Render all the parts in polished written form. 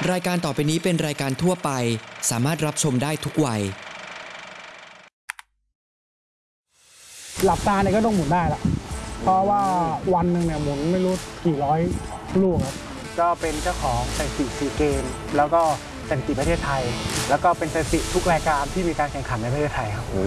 รายการต่อไปนี้เป็นรายการทั่วไปสามารถรับชมได้ทุกวัยหลับตาเนี่ยก็ต้องหมุนได้ละเพราะว่าวันหนึ่งเนี่ยหมุนไม่รู้กี่ร้อยลูกครับก็เป็นเจ้าของสถิติซีเกมแล้วก็สถิติประเทศไทยแล้วก็เป็นสถิติทุกรายการที่มีการแข่งขันในประเทศไทยครับโอ้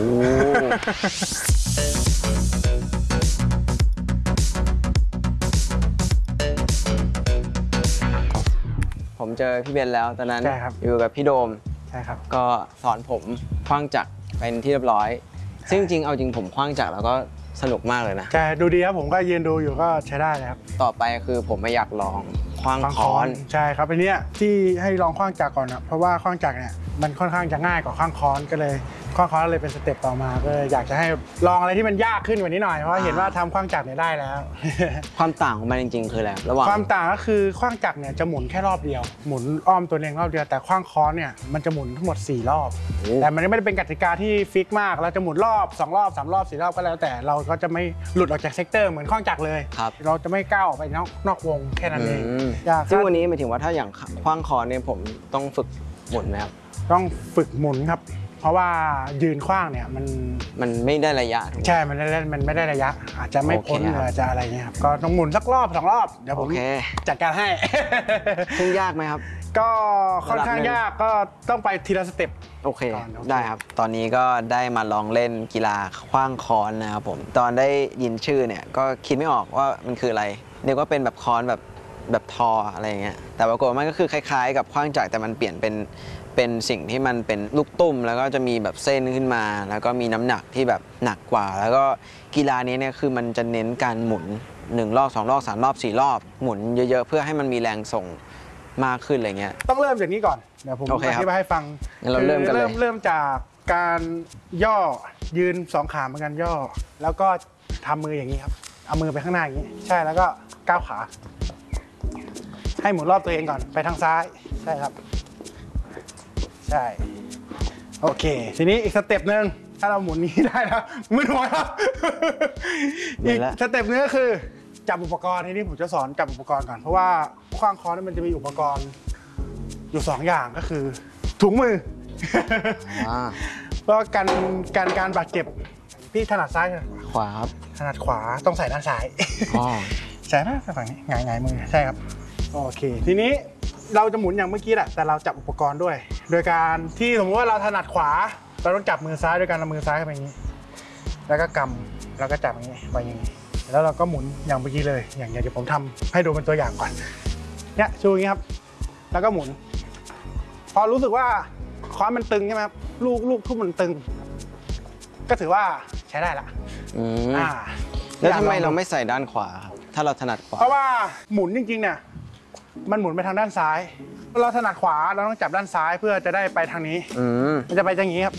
ผมเจอพี่เบนแล้วตอนนั้นอยู่กับพี่โดมใช่ครับก็สอนผมขว้างจักรเป็นที่เรียบร้อยซึ่งจริงเอาจริงผมขว้างจักรแล้วก็สนุกมากเลยนะใช่ดูดีครับผมก็ยืนดูอยู่ก็ใช้ได้เลยครับต่อไปคือผมไม่อยากลองขว้างค้อนใช่ครับอันนี้ที่ให้ลองขว้างจักรก่อนนะเพราะว่าขว้างจักรเนี่ยมันค่อนข้างจะง่ายกว่าขว้างค้อนก็เลยขว้างค้อนเลยเป็นสเต็ปต่อมาก็อยากจะให้ลองอะไรที่มันยากขึ้นกว่านี้หน่อยเพราะเห็นว่าทำขว้างจักรเนี่ยได้แล้วความต่างของมันจริงๆคืออะไรระหว่างความต่างก็คือขว้างจักรเนี่ยจะหมุนแค่รอบเดียวหมุนอ้อมตัวเองรอบเดียวแต่ขว้างค้อนเนี่ยมันจะหมุนทั้งหมด4รอบแต่มันไม่ได้เป็นกติกาที่ฟิกมากเราจะหมุนรอบ2รอบ3รอบ4รอบก็แล้วแต่เราก็จะไม่หลุดออกจากเซกเตอร์เหมือนขว้างจักรเลยเราจะไม่ก้าวออกไปนอกวงแค่นั้นเองซึ่งวันนี้หมายถึงว่าถ้าอย่างขว้างค้อนเนี่ยผมต้องฝึกหมุนไหมครับต้องฝึกหมุนครับเพราะว่ายืนขว้างเนี่ยมันไม่ได้ระยะใช่มันไม่ได้ระยะอาจจะไม่พ้นหรือจะอะไรเงี้ยครับก็ต้องหมุนสักรอบ2รอบเดี๋ยวผมจัดการให้ซึ่งยากไหมครับก็ค่อนข้างยากก็ต้องไปทีละสเต็ปโอเคได้ครับตอนนี้ก็ได้มาลองเล่นกีฬาขว้างค้อนนะครับผมตอนได้ยินชื่อเนี่ยก็คิดไม่ออกว่ามันคืออะไรเรียกว่าเป็นแบบค้อนแบบทออะไรเงี้ยแต่ปรากฏมันก็คือคล้ายๆกับขว้างจักรแต่มันเปลี่ยนเป็นสิ่งที่มันเป็นลูกตุ้มแล้วก็จะมีแบบเส้นขึ้นมาแล้วก็มีน้ำหนักที่แบบหนักกว่าแล้วก็กีฬานี้เนี่ยคือมันจะเน้นการหมุน1รอบ2รอบ3รอบ4รอบหมุนเยอะๆเพื่อให้มันมีแรงส่งมากขึ้นอะไรเงี้ยต้องเริ่มจากนี้ก่อนเดี๋ยวผมอธิบายให้ฟังเราเริ่มกันเลยเริ่มจากการย่อยืน2ขาเหมือนกันย่อแล้วก็ทำมืออย่างนี้ครับเอามือไปข้างหน้าอย่างนี้ใช่แล้วก็ก้าวขาให้หมุนรอบตัวเองก่อนไปทางซ้ายใช่ครับใช่โอเคทีนี้อีกสเต็ปหนึ่งถ้าเราหมุนนี้ได้แล้วมือหัวครับอีกสเต็ปนึงก็คือจับอุปกรณ์ทีนี้ผมจะสอนจับอุปกรณ์ก่อนเพราะว่าขว้างค้อนมันจะมีอุปกรณ์อยู่2อย่างก็คือถุงมือเพราะการบาดเจ็บพี่ถนัดซ้ายขวาครับถนัดขวาต้องใส่ด้านซ้ายใช่ไหมฝั่งนี้หงายมือใช่ครับโอเคทีนี้เราจะหมุนอย่างเมื่อกี้แหละแต่เราจับอุปกรณ์ด้วยโดยการที่สมมติว่าเราถนัดขวาเราต้องจับมือซ้ายโดยการเอามือซ้ายเข้าไปอย่างนี้แล้วก็กำแล้วก็จับอย่างนี้ไปอย่างนี้แล้วเราก็หมุนอย่างเมื่อกี้เลยอย่างเดี๋ยวผมทำให้ดูเป็นตัวอย่างก่อนเนี่ยชูอย่างนี้ครับแล้วก็หมุนพอรู้สึกว่าค้อนมันตึงใช่ไหมครับลูกทุ่มมันตึงก็ถือว่าใช้ได้ละแล้วทำไมเราไม่ใส่ด้านขวาครับถ้าเราถนัดขวาเพราะว่าหมุนจริงๆเนี่ยมันหมุนไปทางด้านซ้ายเราถนัดขวาเราต้องจับด้านซ้ายเพื่อจะได้ไปทางนี้มันจะไปอย่างนี้ครับ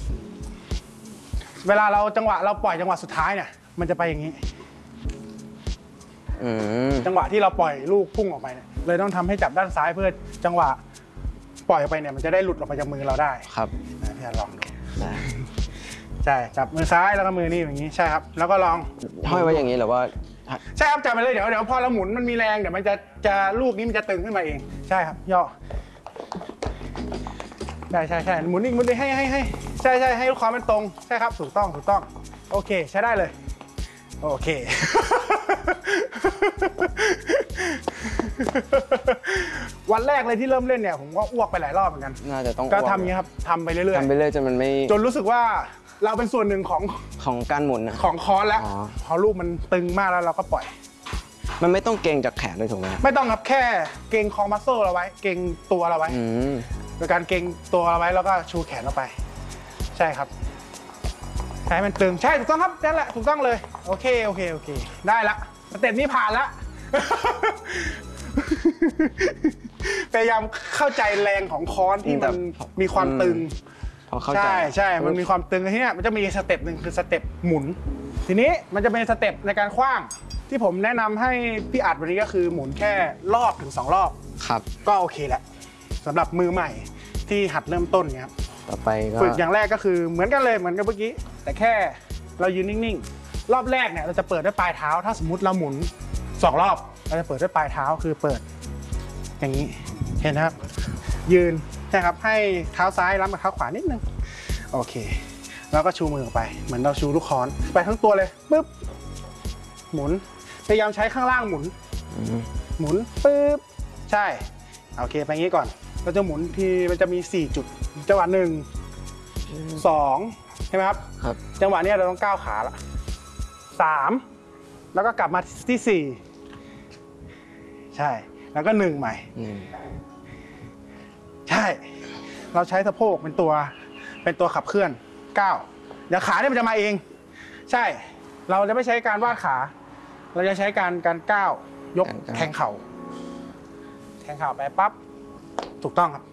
เวลาเราจังหวะเราปล่อยจังหวะสุดท้ายเนี่ยมันจะไปอย่างนี้จังหวะที่เราปล่อยลูกพุ่งออกไปเนี่ยเลยต้องทำให้จับด้านซ้ายเพื่อจังหวะปล่อยออกไปเนี่ยมันจะได้หลุดออกไปจากมือเราได้ครับพี่ลองดูใช่จับมือซ้ายแล้วก็มือนี่อย่างนี้ใช่ครับแล้วก็ลองห้อยไว้อย่างนี้หรือว่าใช่ครับจับไปเลยเดี๋ยวพอเราหมุนมันมีแรงเดี๋ยวมันจะลูกนี้มันจะตึงขึ้นมาเองใช่ครับย่อใช่หมุนอีกให้ใช่ให้ลูกค้อนมันตรงใช่ครับถูกต้องโอเคใช้ได้เลยโอเควันแรกเลยที่เริ่มเล่นเนี่ยผมก็อ้วกไปหลายรอบเหมือนกันน่าจะต้องก็ทำอย่างนี้ครับทำไปเรื่อยจนมันไม่จนรู้สึกว่าเราเป็นส่วนหนึ่งของการหมุนของค้อนแล้วพอลูกมันตึงมากแล้วเราก็ปล่อยมันไม่ต้องเกรงจากแขนด้วยถูกไหมไม่ต้องครับแค่เกรงคอมัสเซิลเราไว้เกรงตัวเราไว้โดยการเกรงตัวเราไว้แล้วก็ชูแขนเราไปใช่ครับให้มันตึงใช่ถูกต้องครับนั่นแหละถูกต้องเลยโอเคได้ละสเต็ปนี้ผ่านละพยายามเข้าใจแรงของค้อนที่มันมีความตึงใช่มันมีความตึงที่นี่มันจะมีสเต็ปหนึ่งคือสเต็ปหมุนทีนี้มันจะเป็นสเต็ปในการขว้างที่ผมแนะนำให้พี่อัดวันนี้ก็คือหมุนแค่รอบถึง2รอบครับก็โอเคแล้วสำหรับมือใหม่ที่หัดเริ่มต้นเนี่ยครับต่อไปฝึกอย่างแรกก็คือเหมือนกันเลยเหมือนกับเมื่อกี้แต่แค่เรายืนนิ่งๆรอบแรกเนี่ยเราจะเปิดด้วยปลายเท้าถ้าสมมุติเราหมุน2รอบเราจะเปิดด้วยปลายเท้าคือเปิดอย่างนี้เห็นนะครับ ยืนนะครับให้เท้าซ้ายรับกับเท้าขวานิดนึงโอเคแล้วก็ชูมือออกไปเหมือนเราชูลูกค้อนไปทั้งตัวเลยปึ๊บหมุนพยายามใช้ข้างล่างหมุนหมุนปึ๊บใช่โอเคไปงี้ก่อนเราจะหมุนทีมันจะมี4จุดจังหวะ1 2ใช่ไหมครับครับจังหวะนี้เราต้องก้าวขาละ3แล้วก็กลับมาที่4ใช่แล้วก็1ใหม่ใช่เราใช้สะโพกเป็นตัวขับเคลื่อนก้าวเดี๋ยวขาเนี่ยมันจะมาเองใช่เราจะไม่ใช้การวาดขาเราจะใช้การก้าวยกแทงเข่าไปปั๊บถูกต้องครับ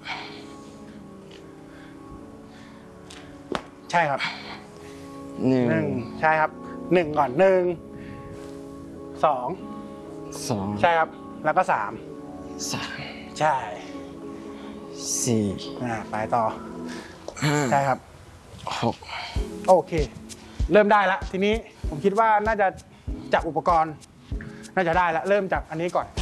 ใช่ครับ1ใช่ครับ1ก่อน1 2ใช่ครับแล้วก็3ใช่4ไปต่อใช่ครับ6โอเคเริ่มได้แล้วทีนี้ผมคิดว่าน่าจะจากอุปกรณ์น่าจะได้แล้วเริ่มจากอันนี้ก่อน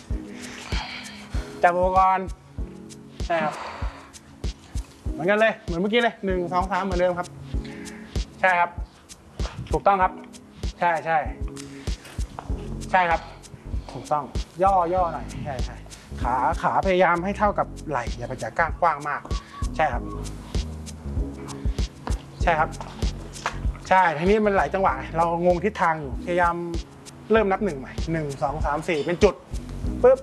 จากอุปกรณ์ใช่ครับเหมือนกันเลยเหมือนเมื่อกี้เลย1 2 3เหมือนเดิมครับใช่ครับถูกต้องครับใช่ครับถูกต้องย่อหน่อยใช่ขาพยายามให้เท่ากับไหล่อย่าไปจากก้างกว้างมากใช่ครับใช่ทีนี้มันหลายจังหวะเรางงทิศทางอยู่พยายามเริ่มนับ1ใหม่1 2 3 4เป็นจุดปึ๊บ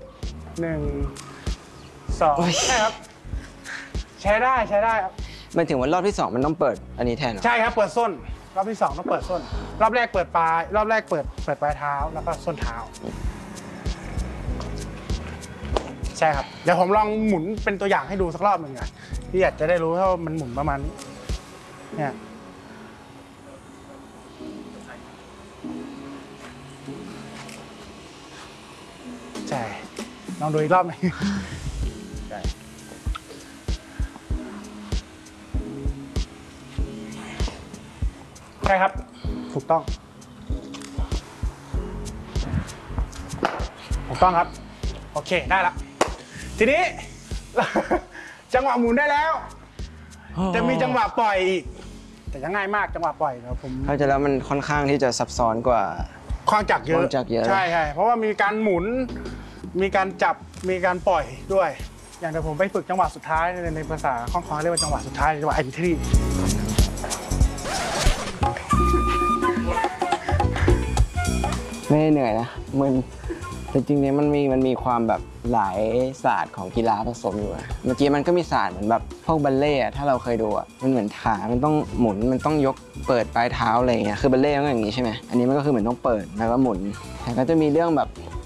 1 2ใช่ครับใช้ได้ครับหมายถึงว่ารอบที่2มันต้องเปิดอันนี้แทนเหรอใช่ครับเปิดส้นรอบที่2ต้องเปิดส้นรอบแรกเปิดปลายรอบแรกเปิดปลายเท้าแล้วก็ส้นเท้าใช่ครับเดี๋ยวผมลองหมุนเป็นตัวอย่างให้ดูสักรอบหนึ่งอ่ะที่อยากจะได้รู้ว่ามันหมุนประมาณนี้เนี่ยใช่ลองดูอีกรอบหนึ่งใช่ครับถูกต้องครับโอเคได้ละทีนี้ จังหวะหมุนได้แล้วจะมีจังหวะปล่อยอีกแต่ยังง่ายมากจังหวะปล่อยนะผมเข้าใจแล้วมันค่อนข้างที่จะซับซ้อนกว่าความจักเยอะใช่เพราะว่ามีการหมุนมีการจับมีการปล่อยด้วยอย่างเดี๋ยวผมไปฝึกจังหวะสุดท้ายในภาษาคล่องๆเรียกว่าจังหวะสุดท้ายจังหวะ entry ไม่เหนื่อยนะมันแต่จริงๆเนี่ยมันมีความแบบหลายศาสตร์ของกีฬาผสมอยู่เมื่อกี้มันก็มีศาสตร์เหมือนแบบพวกบัลเล่ถ้าเราเคยดูมันเหมือนขามันต้องหมุนมันต้องยกเปิดปลายเท้าอะไรอย่างเงี้ยคือบัลเล่ก็อย่างนี้ใช่ไหมอันนี้มันก็คือเหมือนต้องเปิดแล้วก็หมุนแต่ก็จะมีเรื่องแบบ